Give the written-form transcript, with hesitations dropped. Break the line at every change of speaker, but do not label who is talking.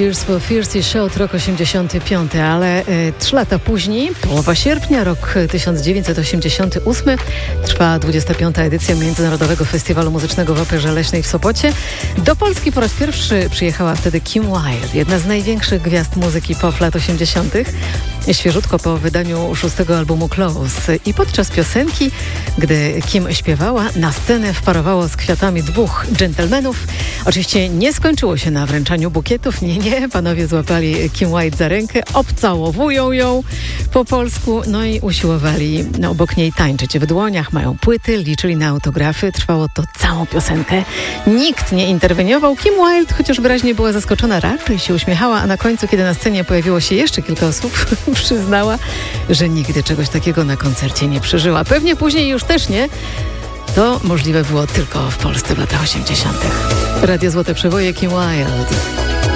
Tears for Fears Show, rok 85, ale 3 lata później, połowa sierpnia, rok 1988, trwa 25. edycja Międzynarodowego Festiwalu Muzycznego w Operze Leśnej w Sopocie. Do Polski po raz pierwszy przyjechała wtedy Kim Wilde, jedna z największych gwiazd muzyki pop lat 80., świeżutko po wydaniu 6. albumu Close. I podczas piosenki, gdy Kim śpiewała, na scenę wparowało z kwiatami 2 dżentelmenów. Oczywiście nie skończyło się na wręczaniu bukietów, nie. Panowie złapali Kim Wilde za rękę, obcałowują ją po polsku, no i usiłowali obok niej tańczyć. W dłoniach mają płyty, liczyli na autografy. Trwało to całą piosenkę. Nikt nie interweniował. Kim Wilde, chociaż wyraźnie była zaskoczona, raczej się uśmiechała, a na końcu, kiedy na scenie pojawiło się jeszcze kilka osób, przyznała, że nigdy czegoś takiego na koncercie nie przeżyła. Pewnie później już też nie. To możliwe było tylko w Polsce w latach 80. Radio Złote Przeboje, Kim Wilde.